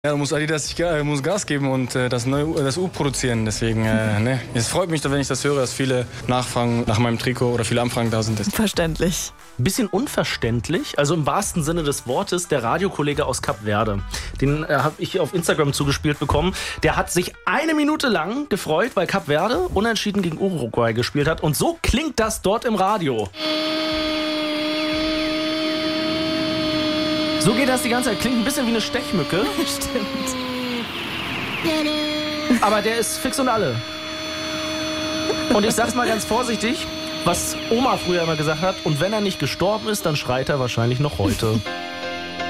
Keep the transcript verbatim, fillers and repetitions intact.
Ja, muss Adidas äh, muss Gas geben und äh, das neue das U produzieren. Deswegen, äh, ne. Es freut mich, wenn ich das höre, dass viele nachfragen nach meinem Trikot oder viele Anfragen da sind. Verständlich. Ein bisschen unverständlich, also im wahrsten Sinne des Wortes, der Radiokollege aus Kap Verde. Den äh, habe ich auf Instagram zugespielt bekommen. Der hat sich eine Minute lang gefreut, weil Kap Verde unentschieden gegen Uruguay gespielt hat. Und so klingt das dort im Radio. So geht das die ganze Zeit. Klingt ein bisschen wie eine Stechmücke. Stimmt. Aber der ist fix und alle. Und ich sag's mal ganz vorsichtig, was Oma früher immer gesagt hat, und wenn er nicht gestorben ist, dann schreit er wahrscheinlich noch heute.